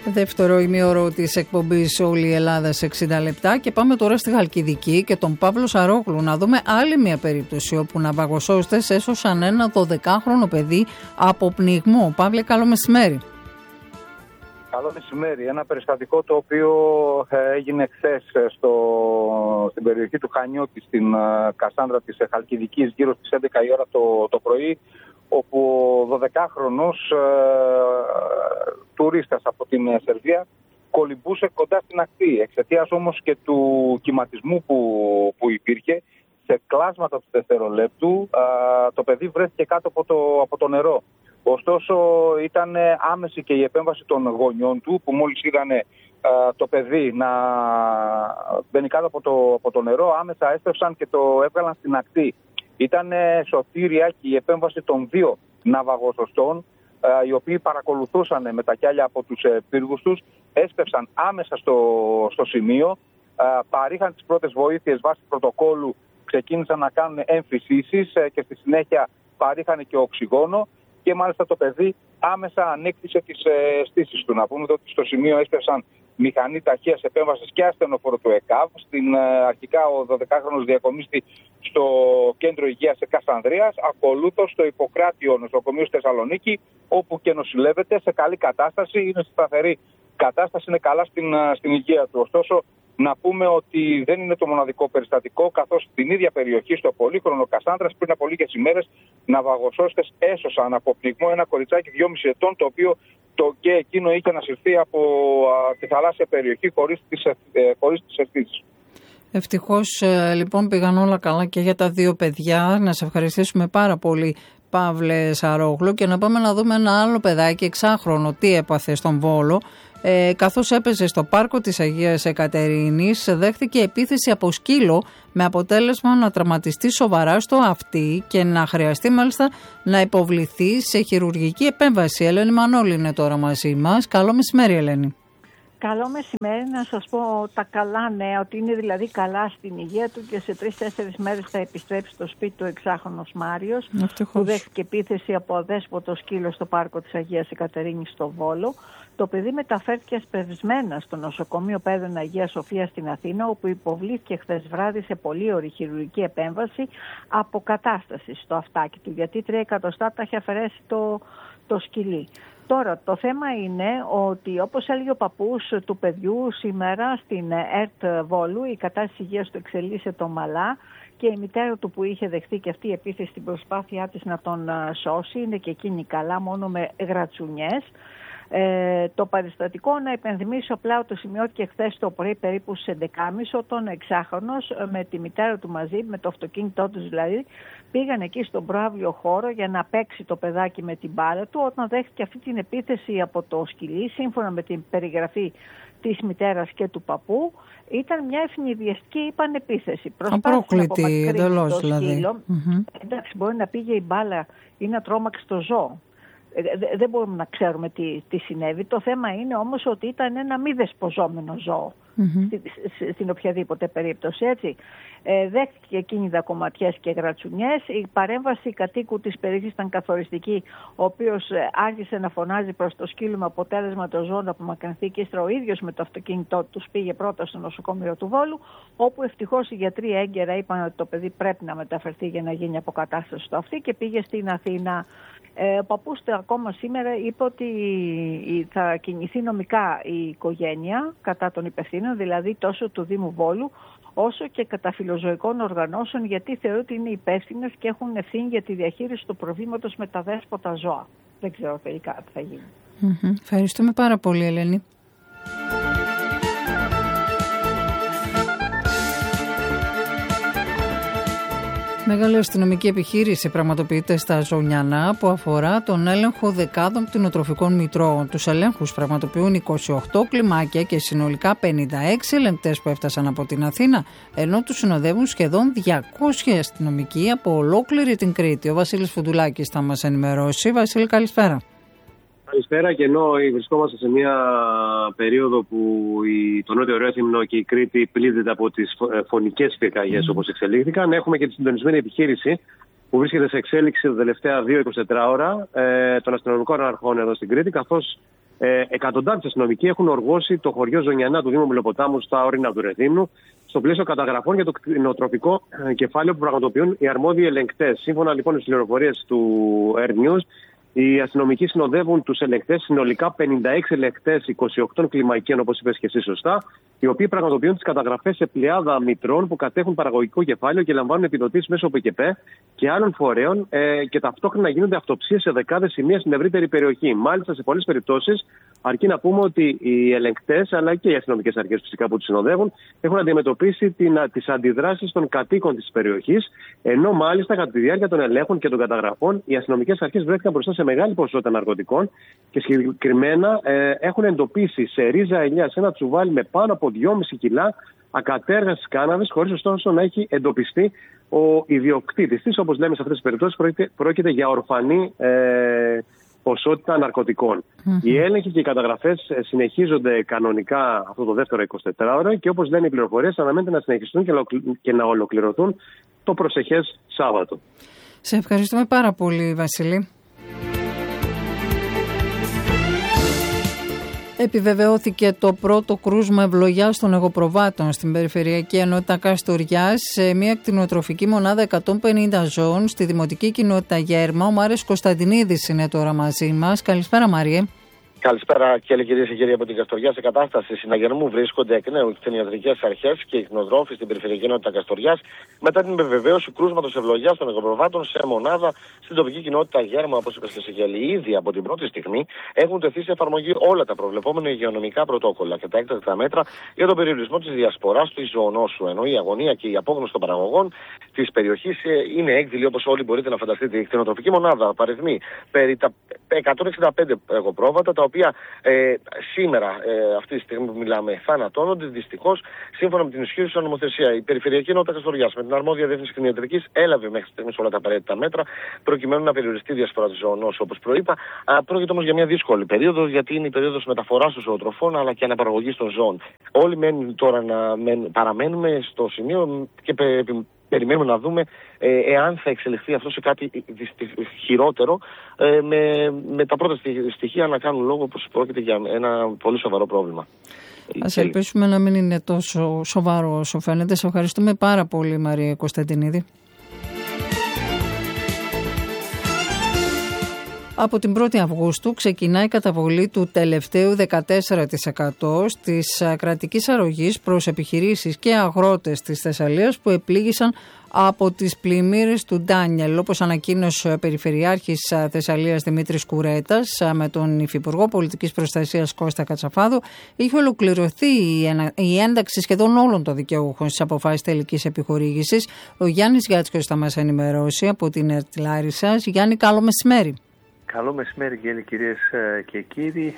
Δεύτερο ημίωρο της εκπομπής Όλη η Ελλάδα σε 60 λεπτά και πάμε τώρα στη Χαλκιδική και τον Παύλο Σαρόγλου να δούμε άλλη μια περίπτωση όπου ναυαγοσώστες έσωσαν ένα 12χρονο παιδί από πνιγμό. Παύλε, καλό μεσημέρι. Καλό μεσημέρι. Ένα περιστατικό το οποίο έγινε χθες στην περιοχή του Χανιώτη, στην Κασάνδρα της Χαλκιδικής, γύρω στις 11 η ώρα το πρωί, όπου ο 12χρονος τουρίστας από την Σερβία κολυμπούσε κοντά στην ακτή. Εξαιτίας όμως και του κυματισμού που υπήρχε, σε κλάσματα του δευτερολέπτου, το παιδί βρέθηκε κάτω από το νερό. Ωστόσο ήταν άμεση και η επέμβαση των γονιών του, που μόλις είδανε το παιδί να μπαίνει κάτω από το νερό, άμεσα έστρεψαν και το έβγαλαν στην ακτή. Ήταν σωτήρια και η επέμβαση των δύο ναυαγοσωστών, οι οποίοι παρακολουθούσαν με τα κιάλια από τους πύργους τους, έστρεψαν άμεσα στο σημείο, παρήχαν τις πρώτες βοήθειες βάσει πρωτοκόλου, ξεκίνησαν να κάνουν εμφυσίσεις και στη συνέχεια παρήχαν και οξυγόνο. Και μάλιστα το παιδί άμεσα ανέκτησε τις στήσεις του. Να πούμε ότι στο σημείο έσπευσαν μηχανή ταχείας επέμβασης και ασθενοφόρο του ΕΚΑΒ. Αρχικά ο 12χρονος διακομίστη στο κέντρο υγείας Κασανδρίας, ακολούθως στο Ιπποκράτιο νοσοκομείο στη Θεσσαλονίκη, όπου και νοσηλεύεται σε καλή κατάσταση, είναι σε σταθερή κατάσταση, είναι καλά στην υγεία του. Ωστόσο, να πούμε ότι δεν είναι το μοναδικό περιστατικό, καθώς στην ίδια περιοχή, στο πολύχρονο Κασάνδρας, πριν από λίγες ημέρες, ναυαγοσώστες έσωσαν από πνιγμό ένα κοριτσάκι 2,5 ετών, το οποίο και εκείνο είχε ανασυρθεί από τη θαλάσσια περιοχή χωρίς τις ευθύνες. Ευτυχώς λοιπόν πήγαν όλα καλά και για τα δύο παιδιά. Να σε ευχαριστήσουμε πάρα πολύ, Παύλε Σαρόγλου, και να πάμε να δούμε ένα άλλο παιδάκι 6χρονο τι έπαθε στον Βόλο. Καθώς έπαιζε στο πάρκο της Αγίας Εκατερίνης, δέχθηκε επίθεση από σκύλο με αποτέλεσμα να τραυματιστεί σοβαρά στο αυτί και να χρειαστεί μάλιστα να υποβληθεί σε χειρουργική επέμβαση. Ελένη Μανώλη είναι τώρα μαζί μας. Καλό μεσημέρι, Ελένη. Καλό μεσημέρι. Να σας πω τα καλά νέα, ότι είναι δηλαδή καλά στην υγεία του και σε 3-4 μέρες θα επιστρέψει στο σπίτι του 6χρονος Μάριος, που δέχτηκε επίθεση από αδέσποτο σκύλο στο πάρκο της Αγίας Εκατερίνης στο Βόλο. Το παιδί μεταφέρθηκε ασπευσμένα στο νοσοκομείο Πέδων Αγία Σοφία στην Αθήνα, όπου υποβλήθηκε χθες βράδυ σε πολύωρη χειρουργική επέμβαση αποκατάσταση στο αυτάκι του, γιατί 3 εκατοστά τα έχει αφαιρέσει το σκυλί. Τώρα, το θέμα είναι ότι, όπως έλεγε ο παππούς του παιδιού σήμερα στην ΕΡΤ Βόλου, η κατάσταση υγείας του εξελίσσεται ομαλά και η μητέρα του, που είχε δεχτεί και αυτή η επίθεση στην προσπάθειά της να τον σώσει, είναι και εκείνη καλά, μόνο με γρατσουνιές. Το περιστατικό, να υπενθυμίσω απλά ότι το σημειώθηκε χθες το πρωί περίπου στις 11.30, όταν ο 6χρονος με τη μητέρα του μαζί, με το αυτοκίνητό τους δηλαδή, πήγαν εκεί στον προαύλιο χώρο για να παίξει το παιδάκι με την μπάλα του, όταν δέχτηκε αυτή την επίθεση από το σκυλί. Σύμφωνα με την περιγραφή της μητέρας και του παππού, ήταν μια ευνηδιαστική επίθεση. Απρόκλητη εντελώς δηλαδή. Εντάξει, μπορεί να πήγε η μπάλα ή να τρόμαξε το ζώο. Δεν μπορούμε να ξέρουμε τι συνέβη. Το θέμα είναι όμως ότι ήταν ένα μη δεσποζόμενο ζώο στην οποιαδήποτε περίπτωση, έτσι. Δέχτηκε εκείνη δακωματιές και γρατσουνιές. Η παρέμβαση κατοίκου της περιοχής ήταν καθοριστική, ο οποίος άρχισε να φωνάζει προς το σκύλο με αποτέλεσμα το ζώο να απομακρυνθεί, και ύστερα ο ίδιος με το αυτοκίνητό του πήγε πρώτα στο νοσοκομείο του Βόλου, όπου ευτυχώς οι γιατροί έγκαιρα είπαν ότι το παιδί πρέπει να μεταφερθεί για να γίνει αποκατάσταση στο αυτί και πήγε στην Αθήνα. Ο παππούς ακόμα σήμερα είπε ότι θα κινηθεί νομικά η οικογένεια κατά των υπευθύνων, δηλαδή τόσο του Δήμου Βόλου όσο και κατά φιλοζωικών οργανώσεων, γιατί θεωρούν ότι είναι υπεύθυνες και έχουν ευθύνη για τη διαχείριση του προβλήματος με τα δέσποτα ζώα. Δεν ξέρω τελικά τι θα γίνει. Ευχαριστούμε πάρα πολύ, Ελένη. Μεγάλη αστυνομική επιχείρηση πραγματοποιείται στα Ζωνιανά, που αφορά τον έλεγχο δεκάδων κτηνοτροφικών μητρώων. Τους ελέγχους πραγματοποιούν 28 κλιμάκια και συνολικά 56 ελεγκτές που έφτασαν από την Αθήνα, ενώ τους συνοδεύουν σχεδόν 200 αστυνομικοί από ολόκληρη την Κρήτη. Ο Βασίλης Φουντουλάκης θα μας ενημερώσει. Βασίλη, καλησπέρα. Καλησπέρα, και ενώ βρισκόμαστε σε μια περίοδο που το Νότιο Ρέθυμνο και η Κρήτη πλήττεται από τις φωνικές πυρκαγιές όπως εξελίχθηκαν, έχουμε και τη συντονισμένη επιχείρηση που βρίσκεται σε εξέλιξη τα τελευταία 2-24 ώρα των αστυνομικών αρχών εδώ στην Κρήτη, καθώς Εκατοντάδες αστυνομικοί έχουν οργώσει το χωριό Ζωνιανά του Δήμου Μελοποτάμου στα όρυνα του Ρεθύμνου, στο πλαίσιο καταγραφών για το κτηνοτροφικό κεφάλαιο που πραγματοποιούν οι αρμόδιοι ελεγκτές. Σύμφωνα λοιπόν με τις πληροφορίες του Air News, οι αστυνομικοί συνοδεύουν τους ελεγκτές, συνολικά 56 ελεγκτές 28 κλιμακίων, όπως είπες και εσύ σωστά, οι οποίοι πραγματοποιούν τις καταγραφές σε πλειάδα μητρών που κατέχουν παραγωγικό κεφάλαιο και λαμβάνουν επιδοτήσεις μέσω ΠΚΠ και άλλων φορέων και ταυτόχρονα γίνονται αυτοψίες σε δεκάδες σημεία στην ευρύτερη περιοχή. Μάλιστα, σε πολλές περιπτώσεις, αρκεί να πούμε ότι οι ελεγκτές αλλά και οι αστυνομικές αρχές φυσικά που τους συνοδεύουν έχουν αντιμετωπίσει τις αντιδράσεις των κατοίκων της περιοχής, ενώ μάλιστα κατά τη διάρκεια των ελέγχων και των καταγραφών οι αστυνομικές αρχές βρέθηκαν μπροστά σε μεγάλη ποσότητα ναρκωτικών και συγκεκριμένα έχουν εντοπίσει σε ρίζα ελιά σε ένα τσουβάλι με πάνω από 2,5 κιλά ακατέργαστης κάναβης, χωρίς ωστόσο να έχει εντοπιστεί ο ιδιοκτήτης της. Όπως λέμε σε αυτές τις περιπτώσεις, πρόκειται για ορφανή ποσότητα ναρκωτικών. Οι έλεγχοι και οι καταγραφές συνεχίζονται κανονικά αυτό το δεύτερο 24ωρο και όπως λένε οι πληροφορίες, αναμένεται να συνεχιστούν και να ολοκληρωθούν το προσεχές Σάββατο. Σε ευχαριστούμε πάρα πολύ, Βασίλη. Επιβεβαιώθηκε το πρώτο κρούσμα ευλογιάς των εγωπροβάτων στην Περιφερειακή Ενότητα Καστοριάς σε μια κτηνοτροφική μονάδα 150 ζώων στη Δημοτική Κοινότητα Γέρμα. Ο Μάριος Κωνσταντινίδης είναι τώρα μαζί μας. Καλησπέρα, Μάριε. Καλησπέρα, κυρίες και κύριοι από την Καστοριά. Σε κατάσταση συναγερμού βρίσκονται εκ νέου οι κτηνιατρικές αρχές και οι κτηνοτρόφοι στην Περιφερειακή Ενότητα Καστοριάς μετά την επιβεβαίωση κρούσματος ευλογιάς των εγωπροβάτων σε μονάδα στην τοπική κοινότητα Γέρμα, όπως είπε και σε Γέλη. Ήδη από την πρώτη στιγμή έχουν τεθεί σε εφαρμογή όλα τα προβλεπόμενα υγειονομικά πρωτόκολλα και τα έκτακτα μέτρα για τον περιορισμό της διασποράς του ζωονόσου. Ενώ η αγωνία και η απόγνωση των παραγωγών της περιοχής είναι έκδηλη, όπως όλοι μπορείτε να φανταστείτε. Η κτηνοτροφική μονάδα παριθμεί περί τα 165 εγωπρόβατα, τα οποία σήμερα, αυτή τη στιγμή που μιλάμε, θανατώνονται δυστυχώς σύμφωνα με την ισχύουσα νομοθεσία. Η Περιφερειακή Ενότητα Καστοριάς με την αρμόδια διεύθυνση κτηνιατρικής έλαβε μέχρι στιγμής όλα τα απαραίτητα μέτρα προκειμένου να περιοριστεί η διασπορά του ζωονόσου, όπως προείπα. Πρόκειται όμως για μια δύσκολη περίοδο, γιατί είναι η περίοδος μεταφοράς των ζωοτροφών αλλά και αναπαραγωγής των ζώων. Όλοι μένουν τώρα παραμένουμε στο σημείο και περιμένουμε να δούμε εάν θα εξελιχθεί αυτό σε κάτι χειρότερο, με τα πρώτα στοιχεία να κάνουν λόγο πως πρόκειται για ένα πολύ σοβαρό πρόβλημα. Ας ελπίσουμε να μην είναι τόσο σοβαρό όσο φαίνεται. Σε ευχαριστούμε πάρα πολύ, Μαρία Κωνσταντινίδη. Από την 1η Αυγούστου ξεκινάει η καταβολή του τελευταίου 14% της κρατικής αρρωγής προς επιχειρήσεις και αγρότες της Θεσσαλίας που επλήγησαν από τις πλημμύρες του Ντάνιελ. Όπως ανακοίνωσε ο Περιφερειάρχης Θεσσαλίας Δημήτρης Κουρέτας με τον Υφυπουργό Πολιτικής Προστασίας Κώστα Κατσαφάδου, είχε ολοκληρωθεί η ένταξη σχεδόν όλων των δικαιούχων στις αποφάσεις τελικής επιχορήγησης. Ο Γιάννης Γιάτσκος θα μας ενημερώσει από την ΕΡΤ Λάρισσας. Γιάννη, καλό μεσημέρι. Καλό μεσημέρι, κυρίες και κύριοι.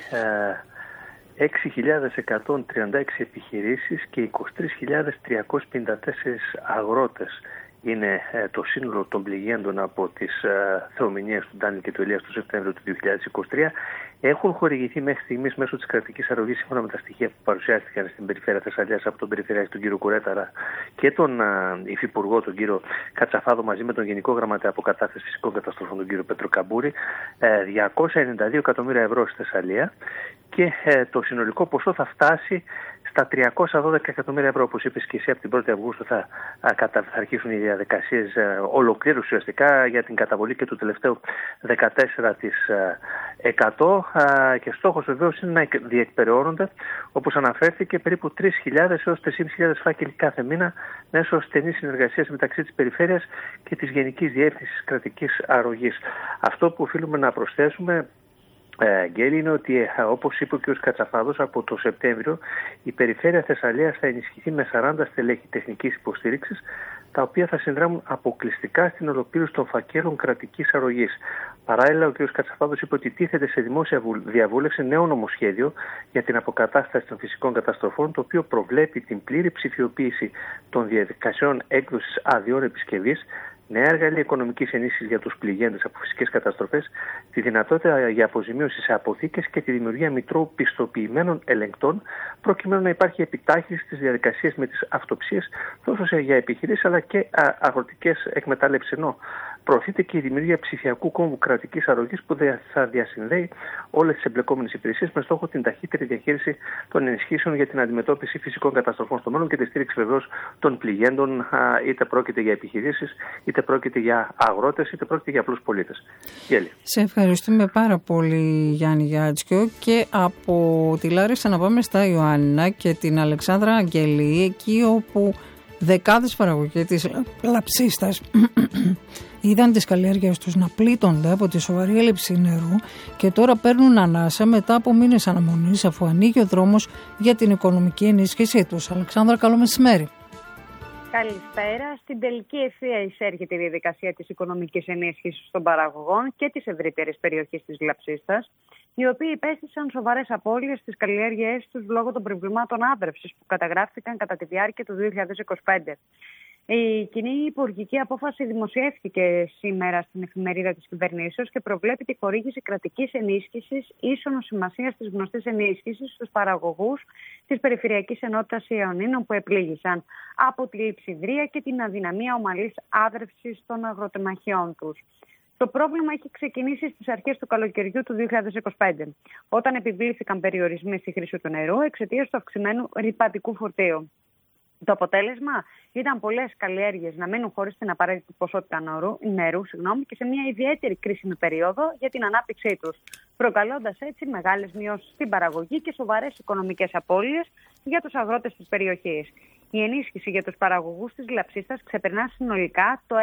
6.136 επιχειρήσεις και 23.354 αγρότες είναι το σύνολο των πληγέντων από τις θεομηνίες του Ντάνιελ και του Ηλίας του Σεπτέμβριο του 2023. Έχουν χορηγηθεί μέχρι στιγμής μέσω της κρατικής αρρωγής, σύμφωνα με τα στοιχεία που παρουσιάστηκαν στην Περιφέρεια Θεσσαλίας από τον Περιφερειάρχη τον κύριο Κουρέταρα και τον Υφυπουργό τον κύριο Κατσαφάδο, μαζί με τον Γενικό Γραμματέα Αποκατάστασης Φυσικών Καταστροφών τον κύριο Πέτρο Καμπούρη, 292 εκατομμύρια ευρώ στη Θεσσαλία, και το συνολικό ποσό θα φτάσει στα 312 εκατομμύρια ευρώ. Όπως είπες και εσύ, από την 1η Αυγούστου θα αρχίσουν οι διαδικασίες ολοκλήρωση ουσιαστικά για την καταβολή και του τελευταίου 14%. Και στόχος βεβαίως είναι να διεκπεραιώνονται, όπως αναφέρθηκε, περίπου 3.000 έως 3.500 φάκελοι κάθε μήνα μέσω στενής συνεργασίας μεταξύ της Περιφέρειας και της Γενικής Διεύθυνσης Κρατικής Αρρωγής. Αυτό που οφείλουμε να προσθέσουμε, Γκέλη, είναι ότι όπως είπε ο κ. Κατσαφάδος, από το Σεπτέμβριο η Περιφέρεια Θεσσαλίας θα ενισχυθεί με 40 στελέχη τεχνικής υποστήριξης, τα οποία θα συνδράμουν αποκλειστικά στην ολοκλήρωση των φακέλων κρατικής αρρωγής. Παράλληλα, ο κ. Κατσαφάδος είπε ότι τίθεται σε δημόσια διαβούλευση νέο νομοσχέδιο για την αποκατάσταση των φυσικών καταστροφών, το οποίο προβλέπει την πλήρη ψηφιοποίηση των διαδικασιών έκδοσης αδειών επισκευής, νέα εργαλεία οικονομικής ενίσχυσης για τους πληγέντες από φυσικές καταστροφές, τη δυνατότητα για αποζημίωση σε αποθήκες και τη δημιουργία μητρώου πιστοποιημένων ελεγκτών, προκειμένου να υπάρχει επιτάχυνση στις διαδικασίες με τις αυτοψίες τόσο για επιχειρήσεις αλλά και αγροτικές εκμετάλλευσεις. Ενώ προωθείται και η δημιουργία ψηφιακού κόμβου κρατικής αρρωγής που θα διασυνδέει όλες τις εμπλεκόμενες υπηρεσίες με στόχο την ταχύτερη διαχείριση των ενισχύσεων για την αντιμετώπιση φυσικών καταστροφών στο μέλλον και τη στήριξη βεβαίως των πληγέντων, είτε πρόκειται για επιχειρήσεις, είτε πρόκειται για αγρότες, είτε πρόκειται για απλούς πολίτες. Γέλη. Σε ευχαριστούμε πάρα πολύ, Γιάννη Γιάτσκιο, και από τη Λάρισα να πάμε στα Ιωάννινα και την Αλεξάνδρα Αγγελή, εκεί όπου δεκάδες παραγωγοί της λαψίστας είδαν τις καλλιέργειες τους να πλήττονται από τη σοβαρή έλλειψη νερού και τώρα παίρνουν ανάσα μετά από μήνες αναμονής, αφού ανοίγει ο δρόμος για την οικονομική ενίσχυσή τους. Αλεξάνδρα, καλό μεσημέρι. Καλησπέρα. Στην τελική ευθεία εισέρχεται η διαδικασία της οικονομικής ενίσχυσης των παραγωγών και της ευρύτερης περιοχής της Λαψίστας, οι οποίοι υπέστησαν σοβαρές απώλειες στις καλλιέργειές τους λόγω των προβλημάτων άδρευσης που καταγράφηκαν κατά τη διάρκεια του 2025. Η κοινή υπουργική απόφαση δημοσιεύτηκε σήμερα στην εφημερίδα της κυβερνήσεως και προβλέπει τη χορήγηση κρατικής ενίσχυσης ίσονος σημασίας της γνωστής ενίσχυσης στους παραγωγούς της Περιφερειακής Ενότητας Ιωνίνων που επλήγησαν από τη λειψιδρία και την αδυναμία ομαλής άδρευσης των αγροτεμαχιών τους. Το πρόβλημα έχει ξεκινήσει στις αρχές του καλοκαιριού του 2025, όταν επιβλήθηκαν περιορισμοί στη χρήση του νερού εξαιτίας του αυξημένου ρυπατικού φορτίου. Το αποτέλεσμα ήταν πολλές καλλιέργειες να μείνουν χωρίς την απαραίτητη ποσότητα νερού και σε μια ιδιαίτερη κρίσιμη περίοδο για την ανάπτυξή τους, προκαλώντας έτσι μεγάλες μειώσεις στην παραγωγή και σοβαρές οικονομικές απώλειες για τους αγρότες της περιοχής. Η ενίσχυση για τους παραγωγούς της Λαψίστας ξεπερνά συνολικά το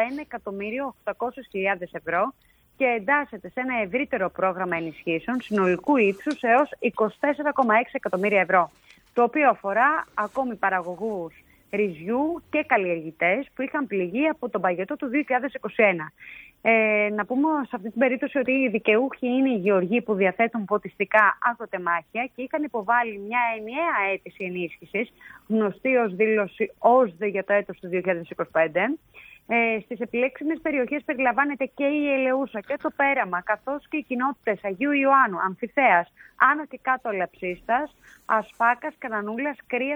1.800.000 ευρώ και εντάσσεται σε ένα ευρύτερο πρόγραμμα ενισχύσεων συνολικού ύψους έως 24,6 εκατομμύρια ευρώ, το οποίο αφορά ακόμη παραγωγούς ρυζιού και καλλιεργητές που είχαν πληγεί από τον παγετό του 2021. Να πούμε σε αυτή την περίπτωση ότι οι δικαιούχοι είναι οι γεωργοί που διαθέτουν ποτιστικά αγροτεμάχια και είχαν υποβάλει μια ενιαία αίτηση ενίσχυσης, γνωστή ως δήλωση ΩΣΔΕ για το έτος του 2025. Στις επιλέξιμες περιοχές περιλαμβάνεται και η Ελεούσα και το Πέραμα, καθώς και οι κοινότητες Αγίου Ιωάννου, Αμφιθέας, Άνω και Κάτω Λαψίστας, Ασφάκας, Κανανούλας, Κρίας,